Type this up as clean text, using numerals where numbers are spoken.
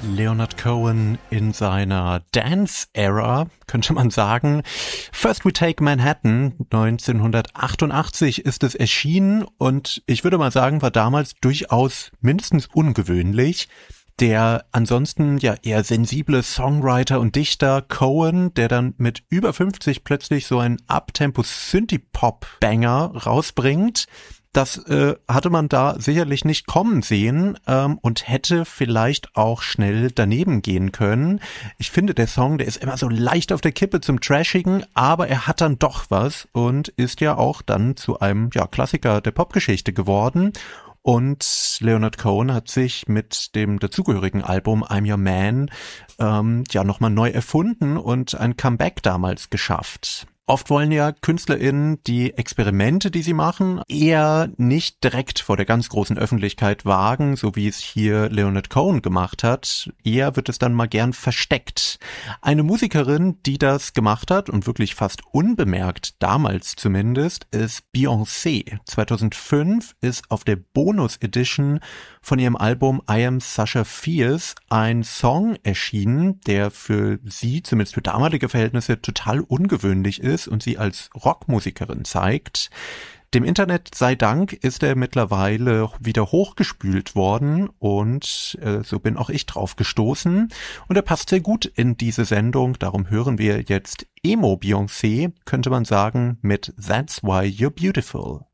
Leonard Cohen in seiner Dance-Era, könnte man sagen. First We Take Manhattan, 1988 ist es erschienen und ich würde mal sagen, war damals durchaus mindestens ungewöhnlich. Der ansonsten ja eher sensible Songwriter und Dichter Cohen, der dann mit über 50 plötzlich so einen Uptempo-Synthie-Pop-Banger rausbringt. Das hatte man da sicherlich nicht kommen sehen und hätte vielleicht auch schnell daneben gehen können. Ich finde, der Song, der ist immer so leicht auf der Kippe zum Trashigen, aber er hat dann doch was und ist ja auch dann zu einem Klassiker der Popgeschichte geworden. Und Leonard Cohen hat sich mit dem dazugehörigen Album I'm Your Man nochmal neu erfunden und ein Comeback damals geschafft. Oft wollen ja KünstlerInnen die Experimente, die sie machen, eher nicht direkt vor der ganz großen Öffentlichkeit wagen, so wie es hier Leonard Cohen gemacht hat. Eher wird es dann mal gern versteckt. Eine Musikerin, die das gemacht hat und wirklich fast unbemerkt, damals zumindest, ist Beyoncé. 2005 ist auf der Bonus Edition von ihrem Album I Am Sasha Fierce ein Song erschienen, der für sie, zumindest für damalige Verhältnisse, total ungewöhnlich ist und sie als Rockmusikerin zeigt. Dem Internet sei Dank ist er mittlerweile wieder hochgespült worden und so bin auch ich drauf gestoßen und er passt sehr gut in diese Sendung, darum hören wir jetzt Emo Beyoncé, könnte man sagen, mit That's Why You're Beautiful.